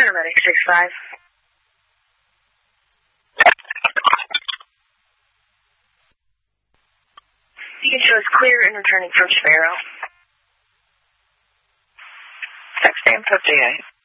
paramedic 6-5. You can show us clear and returning from Sparrow. 1658.